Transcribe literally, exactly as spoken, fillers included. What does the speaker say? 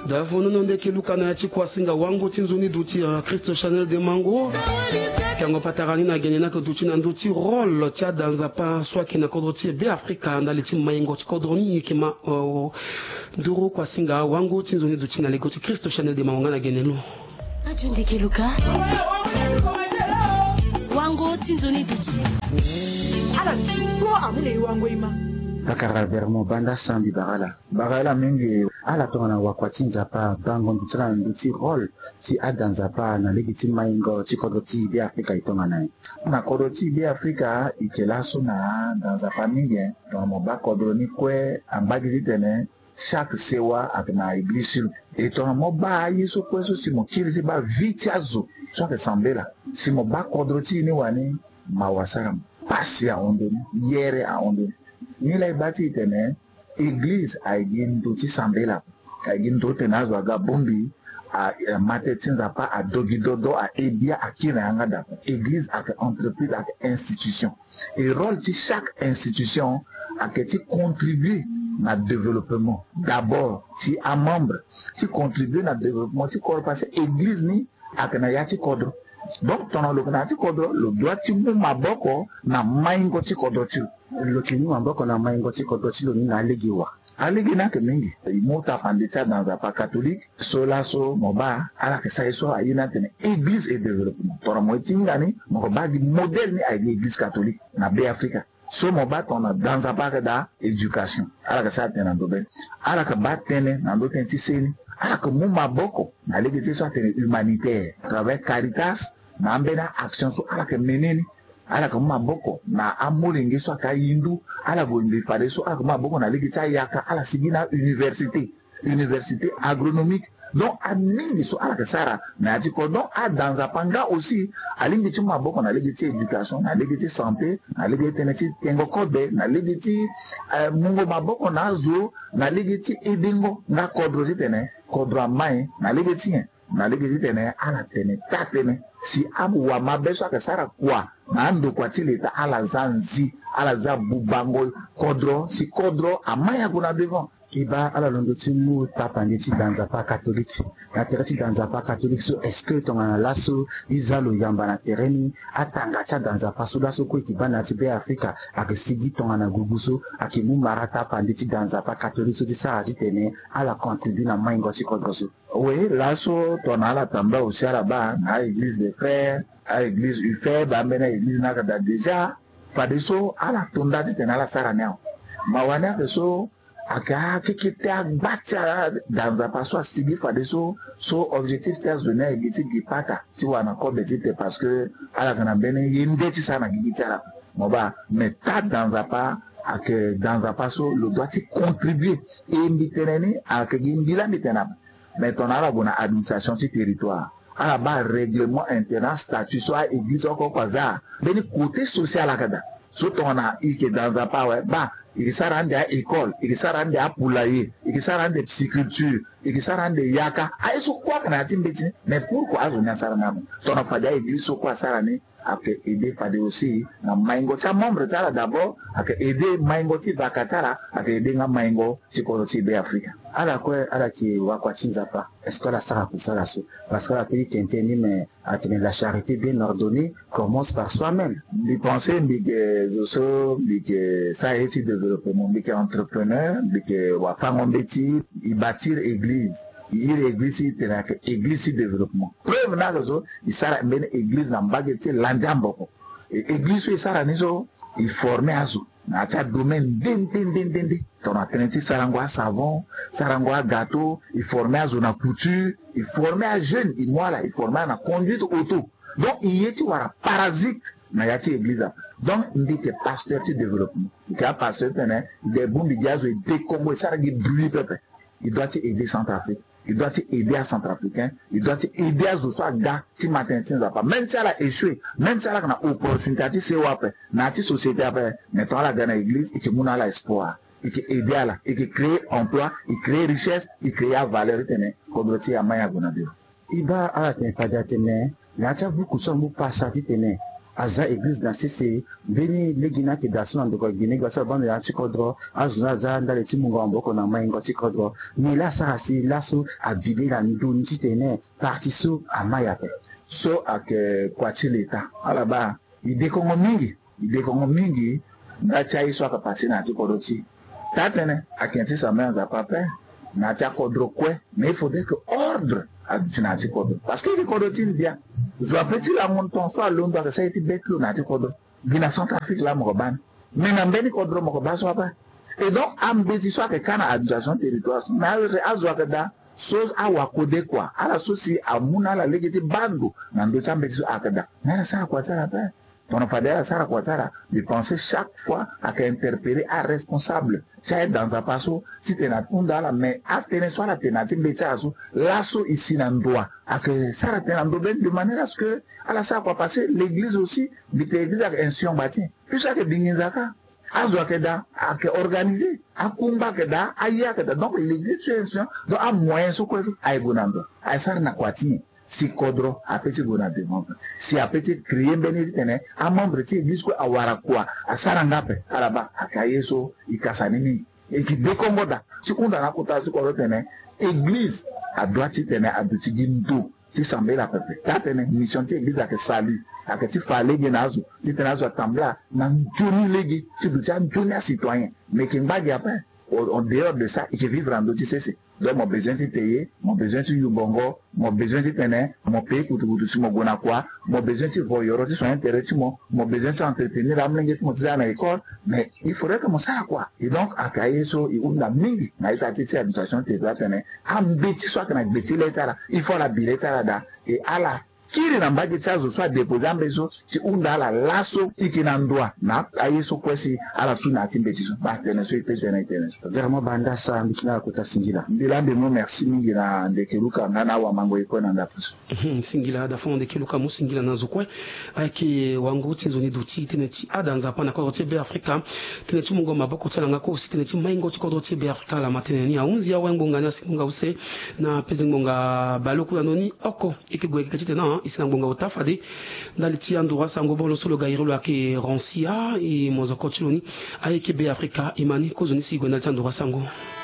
Davono nonde kiluka na yachi kwa singa wangu tinzuni duti uh, Christo Chanel de Mango. Kango patarani na genena ko duti na duti rôle tia danza pa soit ki na kodroti be Afrika na liti maingo kodroni kima uh, nduru kwa singa wangu tinzuni duti na legoti Christo Chanel de Mango na genelo. Ajundi kiluka. Wango tinzuni duti. Ala tuko amune wango ima. Akara vermo banda sambi barala barala mingi ala tona wakwatinza pa bango ntira nduti role ti adanza pa na legiti maingo ti kodoti bi Afrika itonga nai na kodoti bi Afrika ikelaso na danza famille dans mo ba kodroni kwe ambagi tene chaque sewa akna iglisu et ton mo ba yeso kweso si mo kiri ba vitiazo so ke sambela si mo ba kodroti ni wani mawasara pasi a ondoni yere a ondoni ni la bati tene église a gin do ti sambela a gin do tenazo aga bombi a matetinza pa a dogidodo a ebia a kina ngada église a entreprise a institution et rôle ti chaque institution a que ti contribuer na développement d'abord si a membre ti contribuer na développement ti corps parce église ni a kana ya ti kodro donc ton lo kana ti kodro lo doit ti mu maboko na maingo ti kodro ti lo kini maboko na maingo ti kodro ti lo ni na legiwa aligi na ke mingi imota pandita dans un pas catholique sola so moba ala ke sai so ayina tene église et développement pour moi tingani mo ba di modèle ni ay église catholique na be Afrika so moba tona dans un pas da éducation ala ke sa tena dobe ala ke ba tene na do tenti seni ala ke mu maboko na ligi ti so tene humanitaire avec Caritas na mbena action so ala ke meneni ala ka maboko na amulingi so ka yindu ala bondi pare so ala maboko na ligi cha yaka ala sigina université université agronomique donc amingi so ala ka sara na ti ko donc a dans apanga aussi alingi ti maboko na ligi ti éducation na ligi ti santé na ligi ti neti tengo kobe na ligi ti uh, mungo maboko na zo na ligi ti edingo nga kodro ti tene kodro mai na ligi ti na ligi ti tene ala tene tatene si amu wa mabeso ka sara kwa na ando kwa tileta ala zanzi ala za bubango kodro si kodro amaya kuna devant iba ala londo ti mu papa ndeti danza pa catholique na tereti danza pa catholique so est-ce que tongana laso izalo yamba na tereni atanga cha danza pa so laso ko kibana ti be Afrika akisigi tongana guguso akimu marata pa ndeti danza pa catholique so ti sa ti tene ala contribue na maingo ti kodro so oui laso tona ala tamba aussi ala ba na église des frères à l'église U F E ba mena église na kada déjà fadeso ala tonda ti tene ala sara neo mawana ke so aka kikite agbatia dans un passo sigi fadeso so objectif ti azona egiti gipata ti wana ko betite parce que ala kana bene yende ti sana giti ala moba mais ta dans un pas ake dans un passo le doit ti contribuer et mbiteneni ake gimbila mitena mais ton ala bona administration ti territoire ala ba règlement interne statut so a église ko kwaza beni côté social akada so tona ike dans un pas ouais ba il s'arrête à école, il s'arrête à poulailler, il s'arrête à psychiculture, il s'arrête à yaka. Ah, c'est quoi qu'on a dit, mais pourquoi on a ça là? Ton enfant a église, c'est quoi ça là? Après aider Fadé aussi, na maingo, ça membre ça d'abord, après aider maingo ti vakatara, après aider na maingo ti koloti be Afrika. Ala quoi, ala qui wakwatinza pa. Est-ce que la sara pour ça là? Parce que la petite interne, mais la charité bien ordonnée commence par soi-même. Les pensées, mais que ça a été développement, mais que entrepreneur, mais que wafang ombeti, il bâtir église. Il église il tena que église développement preuve na zo il sara ben église na mbageti landamboko et église il sara nizo il formé azo na ta domaine den den den den den ton attention sarangwa savon sarangwa gâteau il formé azo na couture il formé à jeune il moi là il formé na conduite auto donc il y a wara parasite na yati église donc il dit que pasteur de développement il a pasteur tena des bons bigazo et décombo sara gi brûler peuple il doit aider Centrafrique. Il doit aider à Centrafricain, il doit aider à Zoussoa Ga, si matin, si pas. Même si elle a échoué, même si elle a une opportunité, c'est après, dans la société après, maintenant elle a gagné l'église et que mon a l'espoir, et que aider à la, et que créer emploi, et créer richesse, et créer valeur, comme le tient à Maya Gonabio. Iba a la température, n'a pas beaucoup de temps pour passer à tenir. aza église na sese beni legina ke daso na ndoko Guinée gasa bande ya chikodro azuna za ndale timungo amboko na maingo chikodro ni la sarasi laso abili la nduni titene partiso amayape so ake kwati leta alaba ide kongo mingi ide kongo mingi ndacha iso akapasi na chikodro chi tatene akensi sa main za papa na chikodro kwe mais il faudrait que ordre adinati kodo parce que les kodo tin dia zo apeti la monton so alondo ka saiti beklo na ti kodo gina Centrafrique la moban mais na mbeni kodo mo ba so apa et donc ambeti so ka kana administration territoire na azo ka da so awa kode kwa ala so si amuna la legiti bando na ndo chambeti so akada na sa kwa tsara pa ton fadela sara kwa tsara de penser chaque fois à interpeller à responsable ça est dans un passo si tu n'as pas la mais à tenir soit la tenative betsazo l'asso ici dans droit à que ça la tenir de manière à ce que à la ça quoi passer l'église aussi l'église avec institution bâti puis ça que bingizaka azo akeda à que organiser à kumba keda aya keda donc l'église c'est institution donc à moyen so quoi ay gonando ay sar na kwatini si kodro apeti gonande membre si apeti créer beneditene a membre ti église ko awara kwa asara ngape araba akayeso ikasanini et qui décommoda si unda na kota si kodro tene église a droit tene abuti gindo si sambe la pepe tatene mission ti église a que salut a que ti fallait genazo ti tenazo atambla na njoni legi ti du ta njoni a citoyen mais qui mbagi après en dehors de ça il faut vivre en d'autres C C donc mon besoin de payer mon besoin de yubongo mon besoin de tenir mon pays pour tout sur mon gona quoi mon besoin de voyeur aussi son intérêt mon mon besoin de entretenir amener mon ça à l'école mais il faudrait que mon ça quoi et donc à cahier so il on a mingi na ita titi administration te doit tenir am beti soit na beti letara il faut la billet là et à la kiri na mbagi tsazo soit déposer ambezo si unda la lasso ikinandwa na ayeso kwesi ala tuna timbezo ba tene so ipese na tene vraiment banda sa mbikina kota singila ndila de mo merci mingi na ndekeluka ngana wa mango iko na ndapuso singila da fond ndekeluka mu singila na zokwe aki wangu tinzoni duti teneti adanza pana ko tebe Afrika teneti mungo maboko tsala ngako si teneti maingo tiko tebe Afrika la mateneni ya unzi ya wengo nganya simunga use na pezi ngonga baloku ya noni oko ikigwe kachite na isina ngonga utafade ndaliti andura sango bolo solo gairo la ke Rancia et mozoko chiloni ayeke be Afrika imani kozoni sigwe ndaliti andura sango